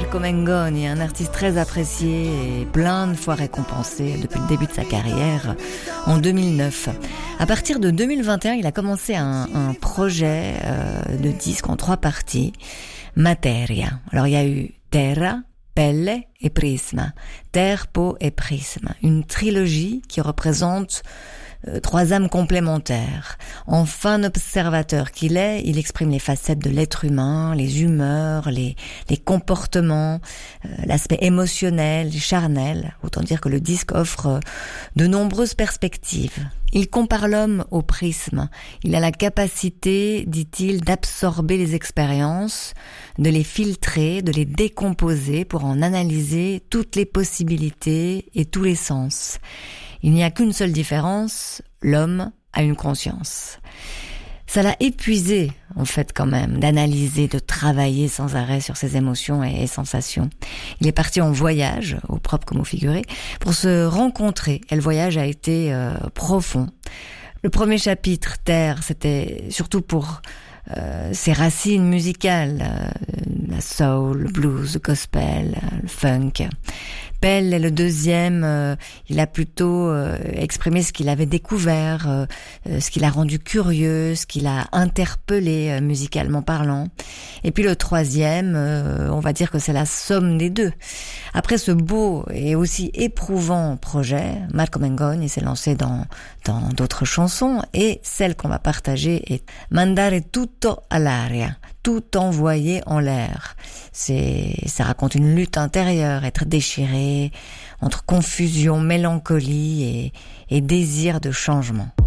Marco Mengoni, un artiste très apprécié et plein de fois récompensé depuis le début de sa carrière en 2009. À partir de 2021, il a commencé un projet de disque en 3 parties, Materia. Alors il y a eu Terra, Pelle et Prisma. Terre, peau et prisme. Une trilogie qui représente 3 âmes complémentaires. En fin observateur qu'il est, il exprime les facettes de l'être humain, les humeurs, les comportements, l'aspect émotionnel, charnel. Autant dire que le disque offre de nombreuses perspectives. Il compare l'homme au prisme. Il a la capacité, dit-il, d'absorber les expériences, de les filtrer, de les décomposer pour en analyser toutes les possibilités et tous les sens. Il n'y a qu'une seule différence, l'homme a une conscience. Ça l'a épuisé, en fait, quand même, d'analyser, de travailler sans arrêt sur ses émotions et sensations. Il est parti en voyage, au propre comme au figuré, pour se rencontrer. Et le voyage a été profond. Le premier chapitre, Terre, c'était surtout pour ses racines musicales, la soul, le blues, le gospel, le funk. Pelle est le deuxième, il a plutôt exprimé ce qu'il avait découvert, ce qui l'a rendu curieux, ce qui l'a interpellé musicalement parlant. Et puis le troisième, on va dire que c'est la somme des deux. Après ce beau et aussi éprouvant projet, Marco Mengoni s'est lancé dans d'autres chansons et celle qu'on va partager est Mandare tutto all'aria, tout envoyer en l'air. Ça raconte une lutte intérieure, être déchiré entre confusion, mélancolie et désir de changement.